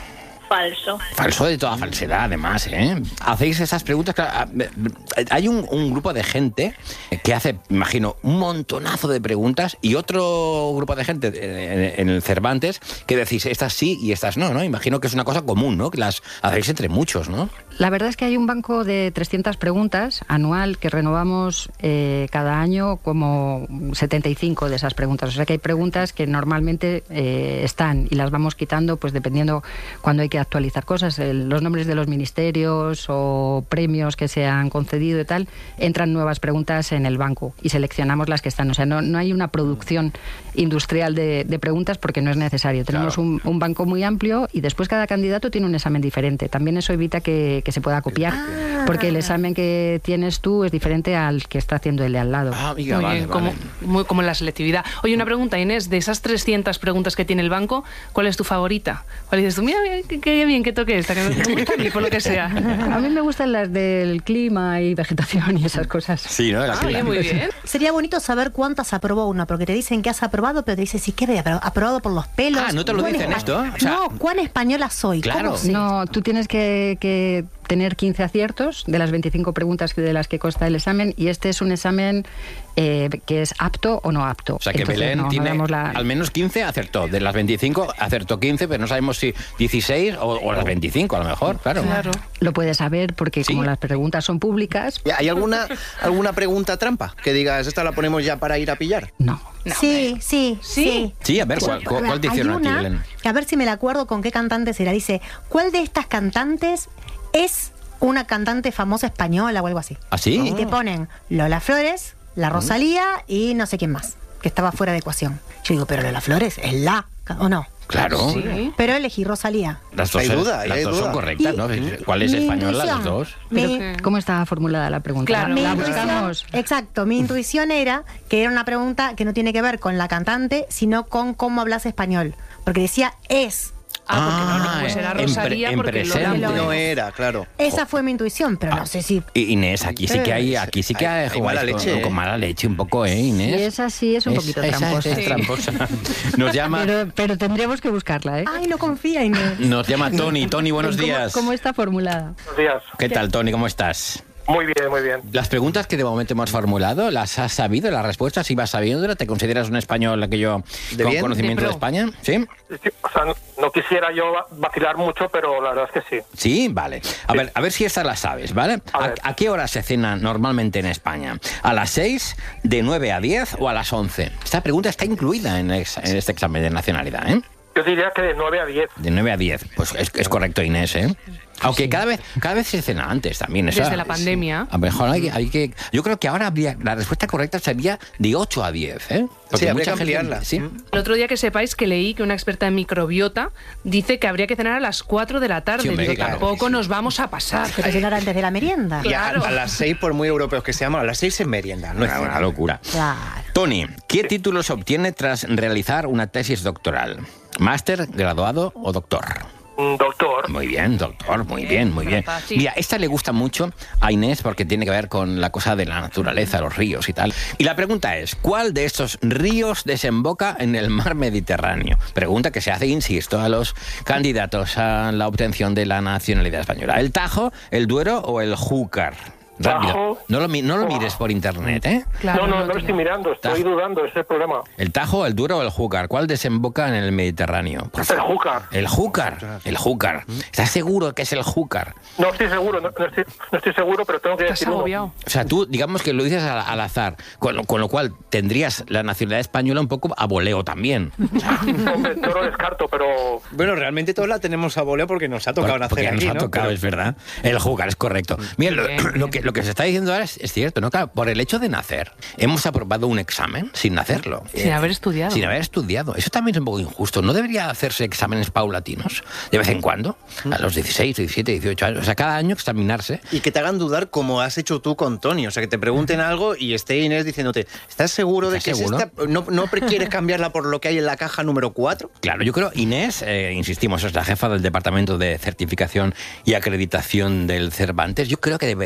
Falso. Falso de toda falsedad, además, ¿eh? Hacéis esas preguntas. Claro, hay un, un grupo de gente que hace, imagino, un montonazo de preguntas y otro grupo de gente en, en el Cervantes que decís estas sí y estas no, ¿no? Imagino que es una cosa común, ¿no? Que las hacéis entre muchos, ¿no? La verdad es que hay un banco de trescientas preguntas anual que renovamos eh, cada año como setenta y cinco de esas preguntas. O sea que hay preguntas que normalmente eh, están y las vamos quitando pues dependiendo cuando hay que actualizar cosas. El, los nombres de los ministerios o premios que se han concedido y tal, entran nuevas preguntas en el banco y seleccionamos las que están. O sea, no, no hay una producción industrial de, de preguntas porque no es necesario. Tenemos claro. un, un banco muy amplio y después cada candidato tiene un examen diferente. También eso evita que, que se pueda copiar, ah. porque el examen que tienes tú es diferente al que está haciendo el de al lado. Ah, amiga, muy vale, bien, vale. Como, muy, como en la selectividad. Oye, una pregunta, Inés, de esas trescientas preguntas que tiene el banco, ¿cuál es tu favorita? ¿Cuál dices tú? Mira, mira qué, qué bien que toque esta, que me gusta a mí, por lo que sea. A mí me gustan las del clima y vegetación y esas cosas. Sí, ¿no? Ah, bien, muy bien. Sería bonito saber cuántas aprobó una, porque te dicen que has aprobado, pero te dicen, sí, ¿qué ve? ¿Aprobado por los pelos? Ah, ¿no te lo dicen espa- esto? O sea, no, ¿cuán española soy? Claro. ¿Cómo sé? No, tú tienes que, que tener quince aciertos de las veinticinco preguntas de las que consta el examen y este es un examen eh, que es apto o no apto. O sea que Entonces, Belén no, no tiene damos la... al menos quince acertó. De las veinticinco acertó quince, pero no sabemos si dieciséis o, o las veinticinco a lo mejor, claro. Claro. Lo puedes saber porque ¿Sí? como las preguntas son públicas... ¿Hay alguna, alguna pregunta trampa? Que digas, esta la ponemos ya para ir a pillar. No. No, sí, sí, sí. Sí, a ver, ¿cuál, cuál, cuál te Hay hicieron a ti, una, Belén? a ver si me la acuerdo con qué cantante será. Dice, ¿cuál de estas cantantes es una cantante famosa española o algo así? ¿Ah, sí? Y te ponen Lola Flores, la Rosalía y no sé quién más, que estaba fuera de ecuación. Yo digo, pero Lola Flores es la, ¿o no? Claro. Sí. Pero elegí Rosalía. Las dos, Hay duda, las hay dos duda. son correctas, Y- ¿no? ¿Cuál es mi española? intuición. Las dos. Mi- Pero, ¿cómo está formulada la pregunta? Claro. Mi la intuición- buscamos. exacto, mi intuición era que era una pregunta que no tiene que ver con la cantante, sino con cómo hablas español. Porque decía es. Ah, porque no, no, pues Ah, era en pre- Rosalía en porque Lola presente. Flores. No era, claro. Esa fue mi intuición, pero no sé si... Y Inés, aquí sí que hay, aquí sí que hay, Hay- hay mala jugáis con- leche, con, ¿eh? mala leche un poco, ¿eh, Inés? Y esa sí es un poquito esa tramposa. es Sí. tramposa. Nos llama, Pero, pero tendremos que buscarla, ¿eh? Ay, no confía, Inés. nos llama Tony. Tony, buenos ¿Cómo- días. ¿Cómo está formulada? Buenos días. ¿Qué tal, Tony? ¿Cómo estás? Muy bien, muy bien. Las preguntas que de momento hemos formulado, ¿las has sabido? ¿Las respuestas ibas sabiendo? ¿Te consideras un español aquello ¿De con bien? conocimiento De de, pro. España? ¿Sí? Sí, o sea, no, no quisiera yo vacilar mucho, pero la verdad es que sí. Sí, vale. A ver, a ver si esta la sabes, ¿vale? A ¿A, ver. a qué hora se cena normalmente en España? ¿A las seis, de nueve a diez o a las once? Esta pregunta está incluida en, ex- en este examen de nacionalidad, ¿eh? Yo diría que de nueve a diez. De nueve a diez. Pues es, es correcto, Inés, ¿eh? Aunque cada vez cada vez se cena antes también. Eso, Desde la pandemia. A lo mejor hay, hay que... Yo creo que ahora habría... La respuesta correcta sería de ocho a diez, ¿eh? Sí, habría mucha que gente- ampliarla. ¿sí? El otro día que sepáis que leí que una experta en microbiota dice que habría que cenar a las cuatro de la tarde. Sí, hombre, Digo, claro, tampoco sí. nos vamos a pasar. Pero cenar antes de la merienda. Y a, Claro. a las seis, por muy europeos que seamos, a las seis es merienda. No es Una, una cena. locura. Claro. Tony, ¿qué título se obtiene tras realizar una tesis doctoral? ¿Máster, graduado o doctor? Mm, Doctor. Muy bien, doctor, muy bien, muy bien. fácil. Mira, esta le gusta mucho a Inés porque tiene que ver con la cosa de la naturaleza, los ríos y tal. Y la pregunta es, ¿cuál de estos ríos desemboca en el mar Mediterráneo? Pregunta que se hace, insisto, a los candidatos a la obtención de la nacionalidad española. ¿El Tajo, el Duero o el Júcar? Rápido. Tajo. No lo, mi- no lo mires por internet, ¿eh? Claro, no, no, no no lo tiene- estoy mirando, estoy Tajo. dudando, ese es el problema. ¿El Tajo, el Duero o el Júcar? ¿Cuál desemboca en el Mediterráneo? Por El favor. Júcar. El Júcar. El Júcar. ¿Estás seguro que es el Júcar? No estoy seguro, no, no estoy, no estoy seguro, pero tengo que Estás decir uno. agobiado. O sea, tú, digamos que lo dices al, al azar, con, lo- con lo cual tendrías la nacionalidad española un poco a voleo también. Hombre, no lo descarto, pero Bueno, realmente todos la tenemos a voleo porque nos ha tocado Por- porque nacer nos aquí, ha ¿no? tocado, Pero- es verdad. El Júcar, es correcto. Mira, lo, Bien, lo bien. que, lo que se está diciendo ahora es, es cierto, ¿no? Claro, por el hecho de nacer, hemos aprobado un examen sin hacerlo. Sin Eh, haber estudiado. Sin haber estudiado. Eso también es un poco injusto. ¿No debería hacerse exámenes paulatinos de vez en cuando? A los dieciséis, diecisiete, dieciocho años. O sea, cada año examinarse. Y que te hagan dudar como has hecho tú con Tony. O sea, que te pregunten algo y esté Inés diciéndote, ¿estás seguro de que ¿Estás es seguro? esta? ¿No, ¿No quieres cambiarla por lo que hay en la caja número cuatro? Claro, yo creo, Inés, eh, insistimos, es la jefa del Departamento de Certificación y Acreditación del Cervantes. Yo creo que debéis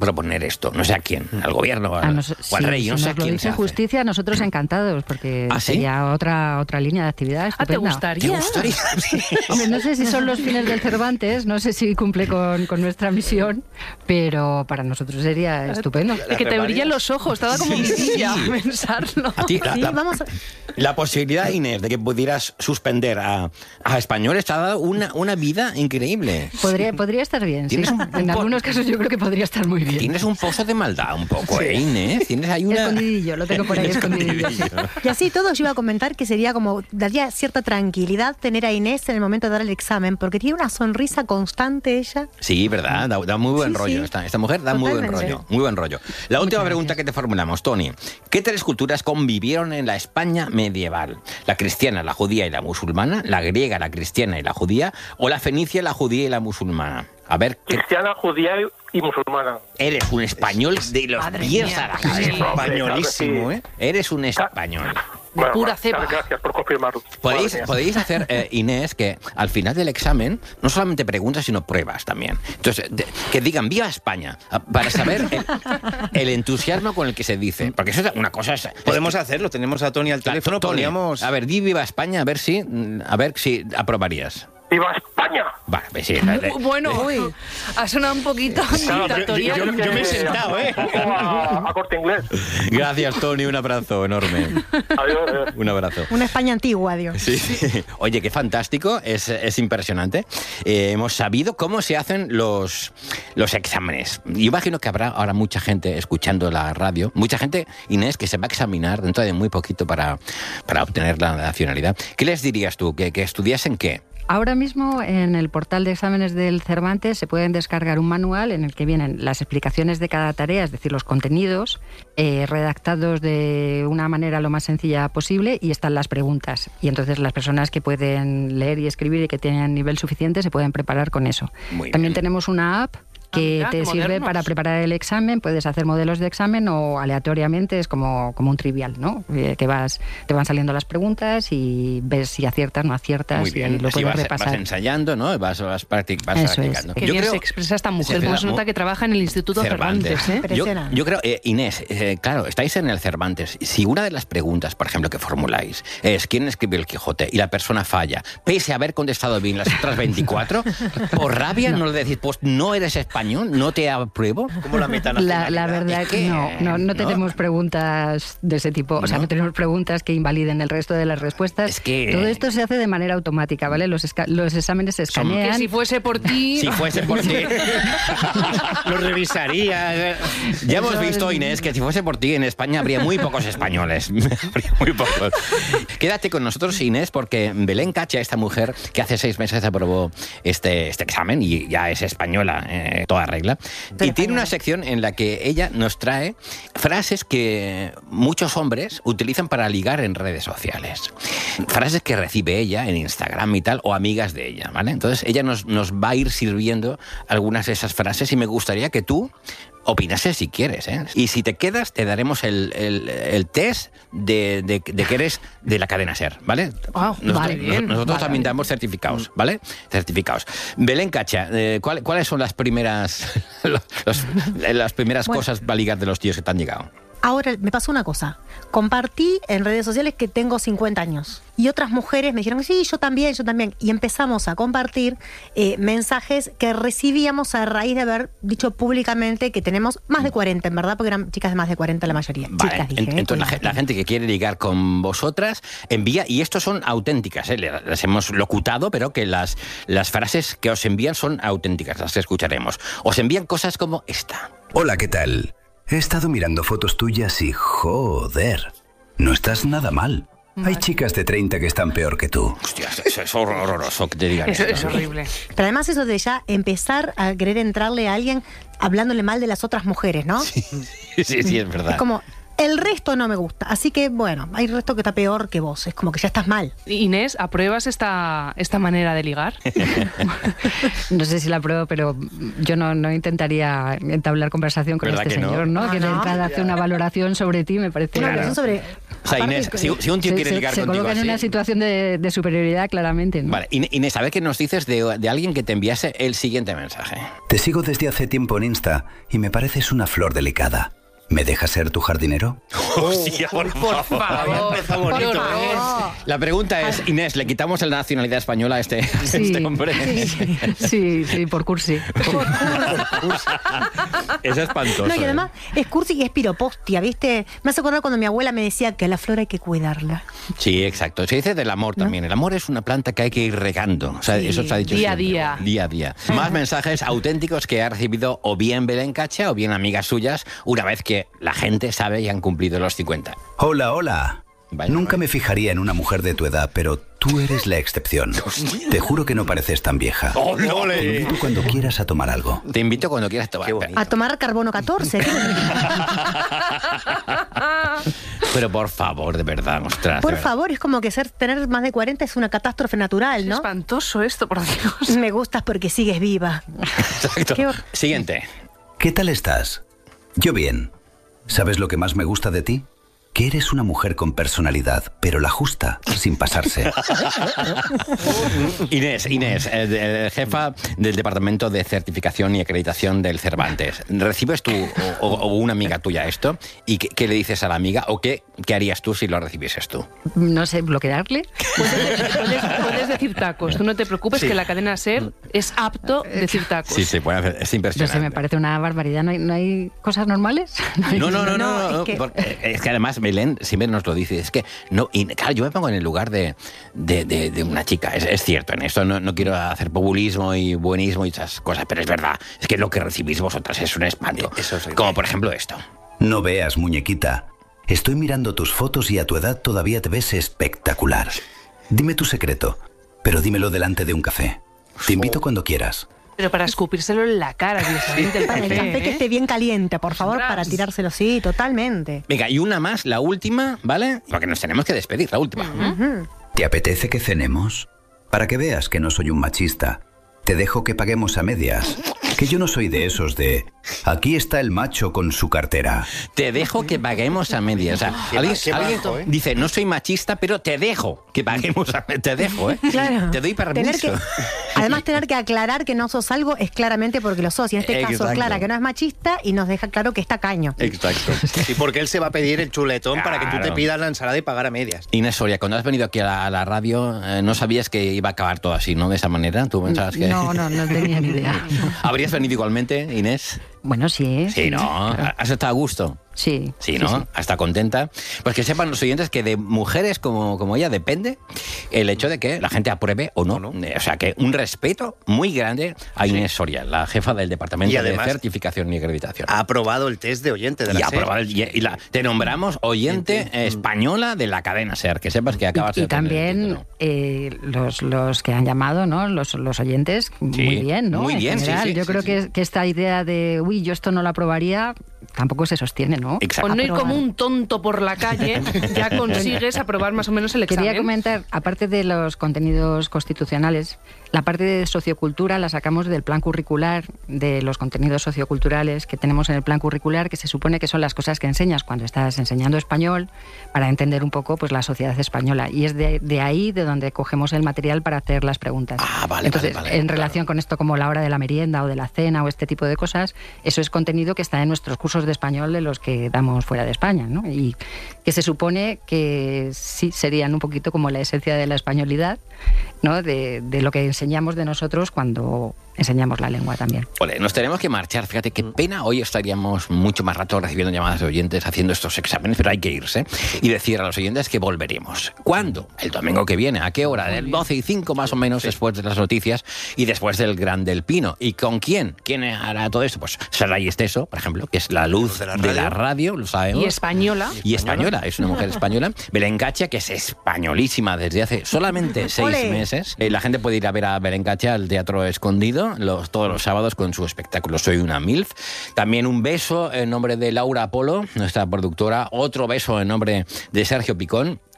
proponer esto? No sé a quién, al gobierno, al, nos, o al si, rey, si no sé a nos lo quién dice se hace. justicia, nosotros encantados, porque ¿Ah, sí? sería otra otra línea de actividad estupenda. Ah, ¿te gustaría? ¿Te gustaría? Hombre, no sé si son los fines del Cervantes, no sé si cumple con, con nuestra misión, pero para nosotros sería estupendo. Es que te brillan los ojos, estaba como Sí, mirilla sí. pensarlo. A ti, la, Sí, la- vamos a- la posibilidad, Inés, de que pudieras suspender a, a españoles te ha dado una, una vida increíble. Podría, podría estar bien, sí. Tienes un- En algunos casos yo creo que podría estar muy bien. Tienes un pozo de maldad un poco, ¿eh, Inés? Tienes ahí una... Escondidillo, lo tengo por ahí escondidillo. sí. Y así todo yo iba a comentar que sería como, daría cierta tranquilidad tener a Inés en el momento de dar el examen, porque tiene una sonrisa constante ella. Sí, ¿verdad? Da, da muy buen Sí, rollo. sí. Esta, esta mujer da muy buen Totalmente. rollo. Muy buen rollo. La última pregunta que te formulamos, Tony. ¿Qué tres culturas convivieron en la España medieval? ¿La cristiana, la judía y la musulmana? ¿La griega, la cristiana y la judía? ¿O la fenicia, la judía y la musulmana? A ver, ¿qué- Cristiana, judía y musulmana. eres un español de los Madre pies mía, a la sí. cabeza. Españolísimo, ¿eh? Eres un español. Bueno, pura bueno, cepa. Gracias por confirmarlo. Podéis, Madre mía. podéis hacer, eh, Inés, que al final del examen no solamente preguntas, sino pruebas también. Entonces, de- que digan ¡Viva España! a- Para saber el, el entusiasmo con el que se dice. Porque eso es una cosa... Es, Podemos hacerlo, tenemos a Tony al teléfono, Tony, podríamos... a ver, di Viva España, a ver si, a ver si aprobarías. ¡Viva España! Vale, pues sí. dale. Bueno, ha sonado un poquito dictatorial. yo- yo- yo me he sentado, ¿eh? Un poco a, a corte inglés. Gracias, Tony, un abrazo enorme. Adiós, adiós. Un abrazo. Una España antigua, Dios. Sí. Oye, qué fantástico, es, es impresionante. Eh, hemos sabido cómo se hacen los, los exámenes. Yo imagino que habrá ahora mucha gente escuchando la radio, mucha gente, Inés, que se va a examinar dentro de muy poquito para, para obtener la nacionalidad. ¿Qué les dirías tú? ¿Que, que estudiasen qué? Ahora mismo en el portal de exámenes del Cervantes se pueden descargar un manual en el que vienen las explicaciones de cada tarea, es decir, los contenidos, eh, redactados de una manera lo más sencilla posible, y están las preguntas. Y entonces las personas que pueden leer y escribir y que tienen nivel suficiente se pueden preparar con eso. Muy También bien. tenemos una app que mira, te qué sirve modernos. para preparar el examen. Puedes hacer modelos de examen o aleatoriamente, es como, como un trivial, ¿no? Eh, que vas, te van saliendo las preguntas y ves si aciertas, no aciertas, Muy y bien, lo así puedes vas, repasar. vas ensayando, ¿no? Vas, vas, practic- vas Eso es. practicando. Qué Yo bien creo- se expresa esta mujer, se como expresa se nota mu- que trabaja en el Instituto Cervantes, ¿eh? Yo, Impresionante. yo creo, eh, Inés, eh, claro, estáis en el Cervantes. Si una de las preguntas, por ejemplo, que formuláis es ¿quién escribió el Quijote? Y la persona falla, pese a haber contestado bien las otras veinticuatro, por rabia no, le decís, pues no eres español, no te apruebo. Como la La, metanacionalidad. la verdad Es que que, no, no, no ¿no? tenemos preguntas de ese tipo. O sea, ¿No? no tenemos preguntas que invaliden el resto de las respuestas. Es que- Todo esto se hace de manera automática, ¿vale? Los, esca- los exámenes se Son- escanean. Que si fuese por ti... Si fuese por ti. Lo revisaría. Ya hemos visto, Inés, que si fuese por ti en España habría muy pocos españoles. Habría muy pocos. Quédate con nosotros, Inés, porque Belén Cacha, esta mujer que hace seis meses aprobó este, este examen y ya es española, eh, toda regla, y tiene una sección en la que ella nos trae frases que muchos hombres utilizan para ligar en redes sociales. Frases que recibe ella en Instagram y tal, o amigas de ella, ¿vale? Entonces ella nos, nos va a ir sirviendo algunas de esas frases y me gustaría que tú opinases si quieres, ¿eh? Y si te quedas, te daremos el, el, el test de, de, de que eres de la cadena SER, ¿vale? Ah, nosotros vale, bien. nosotros Vale, también vale. damos certificados, ¿vale? Certificados. Belén Cacha, eh, ¿cuál- ¿cuáles son las primeras los- las primeras Bueno. cosas para ligar de los tíos que te han llegado? Ahora me pasó una cosa. Compartí en redes sociales que tengo cincuenta años. Y otras mujeres me dijeron, sí, yo también, yo también. Y empezamos a compartir eh, mensajes que recibíamos a raíz de haber dicho públicamente que tenemos más de cuarenta, en verdad, porque eran chicas de más de cuarenta la mayoría. Vale, Chicas, dije, en- eh, entonces la, cuidado. ge- la gente que quiere ligar con vosotras envía, y estos son auténticas, ¿eh? Le- las hemos locutado, pero que las, las frases que os envían son auténticas, las que escucharemos. Os envían cosas como esta. Hola, ¿qué tal? He estado mirando fotos tuyas y joder, no estás nada mal. Hay chicas de treinta que están peor que tú. Hostia, eso es horror- horroroso que te digan Eso esto. es horrible. Pero además eso de ya empezar a querer entrarle a alguien hablándole mal de las otras mujeres, ¿no? Sí, sí, sí, es verdad. Es como, el resto no me gusta. Así que, bueno, hay resto que está peor que vos. Es como que ya estás mal. Inés, ¿apruebas esta, esta manera de ligar? No sé si la pruebo, pero yo no, no intentaría entablar conversación con ¿Verdad este que no? señor, ¿no? Ah, que de no. entrada hace una valoración sobre ti, me parece. Una claro. versión sobre O sea, Inés, si, si un tío se, quiere se- ligar se contigo coloca en así... una situación de, de superioridad claramente, ¿no? Vale, In- Inés, a ver qué nos dices de, de alguien que te enviase el siguiente mensaje. Te sigo desde hace tiempo en Insta y me pareces una flor delicada. ¿Me dejas ser tu jardinero? Hostia, por, Por favor, Está bonito, por ¿eh? favor. La pregunta es, Inés, ¿le quitamos la nacionalidad española a este, a Sí, este hombre? sí, sí, sí, por cursi. Es espantoso. No, y ¿eh? además es cursi y es piropostia, ¿viste? Me hace acordar cuando mi abuela me decía que a la flor hay que cuidarla. Sí, exacto. Se dice del amor también. El amor es una planta que hay que ir regando. O sea, Sí. eso se ha dicho Día a siempre. día. Día a día. Más mensajes auténticos que ha recibido o bien Belén Cacha o bien amigas suyas una vez que la gente sabe y han cumplido los cincuenta. Hola, hola. Vaya, Nunca vaya. me fijaría en una mujer de tu edad, pero tú eres la excepción. Te juro que no pareces tan vieja. ¡Ole! Te invito cuando quieras a tomar algo. Te invito cuando quieras tomar. A tomar carbono catorce. ¿qué? Pero por favor, de verdad, ostras. Por de verdad. favor, es como que ser tener más de cuarenta es una catástrofe natural, Es ¿no? espantoso esto, por Dios. Me gustas porque sigues viva. Exacto. Qué hor- Siguiente. ¿Qué tal estás? Yo bien. ¿Sabes lo que más me gusta de ti? Que eres una mujer con personalidad, pero la justa, sin pasarse. Inés, Inés, eh, de- eh, jefa del Departamento de Certificación y Acreditación del Cervantes. ¿Recibes tú o, o- o una amiga tuya esto? ¿Y qué, qué le dices a la amiga? ¿O qué, qué harías tú si lo recibieses tú? No sé, bloquearle. Puedes, puedes decir tacos. Tú no te preocupes Sí. que la cadena SER es apto decir tacos. Sí, se puede hacer. Es No sé, impresionante. me parece una barbaridad. ¿No hay, no hay cosas normales? hay- No, no, no, no, no, No, no, es que- porque, eh, es que además Belén siempre nos lo dice, es que no, y claro, yo me pongo en el lugar de, de, de- de una chica, es, es cierto, en esto no, no quiero hacer populismo y buenismo y esas cosas, pero es verdad, es que lo que recibís vosotras es un espanto, como por ejemplo esto. No veas, muñequita. Estoy mirando tus fotos y a tu edad todavía te ves espectacular. Dime tu secreto, pero dímelo delante de un café. Te invito cuando quieras. Pero para escupírselo en la cara directamente el Para el café, café que ¿eh? esté bien caliente, por favor, Ostras. para tirárselo, sí, totalmente. Venga, y una más, la última, ¿vale? Porque nos tenemos que despedir, la última. Ujú. ¿Te apetece que cenemos? Para que veas que no soy un machista, te dejo que paguemos a medias. Que yo no soy de esos de... Aquí está el macho con su cartera. Te dejo que paguemos a medias. O sea, Qué alguien, ma- qué alguien majo, ¿eh? dice, no soy machista, pero te dejo que paguemos a medias. Te dejo, ¿eh? Claro. Te doy Tener permiso. que, además, tener que aclarar que no sos algo es claramente porque lo sos. Y en este caso, Exacto. aclara que no es machista y nos deja claro que está caño. Exacto. Sí, porque él se va a pedir el chuletón para que tú te Claro. pidas la ensalada y pagar a medias. Inés Soria, cuando has venido aquí a la, a la radio, eh, no sabías que iba a acabar todo así, ¿no? De esa manera. ¿Tú pensabas que...? No, no, no tenía ni idea. ¿Habrías venido igualmente, Inés? Bueno, sí. Sí, ¿no? claro. ¿Has estado a gusto? Sí. Sí, ¿no? sí. ¿Está contenta? Pues que sepan los oyentes que de mujeres como, como ella depende el hecho de que la gente apruebe o no. Eh, O sea, que un respeto muy grande a Inés Soria, la jefa del Departamento Y además- de Certificación y Acreditación. Ha aprobado el test de oyente de la y, SER. aprobado el- y- y la- te nombramos oyente española de la cadena SER, que sepas que acabas Y, de y obtener el también título. eh, los, los que han llamado, ¿no? Los, los oyentes, Sí, muy bien, ¿no? muy En bien, sí, general, sí, yo sí, creo sí. Que, que esta idea de, uy, yo esto no lo aprobaría, tampoco se sostiene, ¿no? Exacto. Con no ir Aprobar. como un tonto por la calle, ya consigues aprobar más o menos el examen. Quería comentar, aparte de los contenidos constitucionales, la parte de sociocultura la sacamos del plan curricular, de los contenidos socioculturales que tenemos en el plan curricular, que se supone que son las cosas que enseñas cuando estás enseñando español para entender un poco pues la sociedad española. Y es de, de ahí de donde cogemos el material para hacer las preguntas. Ah, vale, Entonces, vale, vale, en claro. relación con esto como la hora de la merienda o de la cena o este tipo de cosas, eso es contenido que está en nuestros cursos de español de los que damos fuera de España, ¿no? Y que se supone que sí serían un poquito como la esencia de la españolidad, ¿no? De, de lo que enseñamos de nosotros cuando enseñamos la lengua también. Ole, nos tenemos que marchar. Fíjate qué pena. Hoy estaríamos mucho más rato recibiendo llamadas de oyentes haciendo estos exámenes, pero hay que irse y decir a los oyentes que volveremos. ¿Cuándo? El domingo que viene. ¿A qué hora? Del doce y cinco más o menos, después de las noticias y después del Gran del Pino. ¿Y con quién? ¿Quién hará todo esto? Pues Saray Esteso, por ejemplo, que es la luz de la radio, de la radio lo sabemos. Y española. Y española, es una mujer española. Belén Cacha, que es españolísima desde hace solamente seis ¡Ole! meses. Eh, la gente puede ir a ver a Belén Cacha al Teatro Escondido los, todos los sábados con su espectáculo Soy una MILF. También un beso en nombre de Laura Polo, nuestra productora. Otro beso en nombre de Sergio Picón.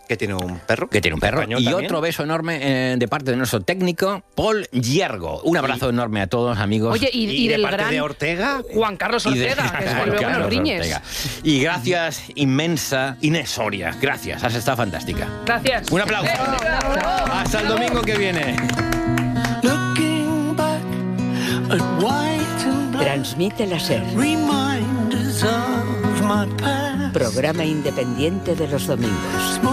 Que tiene un perro. Que tiene un perro. Español Y también. otro beso enorme eh, de parte de nuestro técnico, Paul Hiergo. Un abrazo Y- enorme a todos, amigos. Oye, y, y de del parte gran de Ortega. Juan Carlos Y de- Ortega, que es Juan luego Carlos nos riñes. Ortega. Y gracias inmensa, Inés Soria. Gracias, has estado fantástica. Gracias. Un aplauso. Hasta el domingo que viene. Looking back at white and black, Transmite la SER, reminders of my past. programa independiente de los domingos.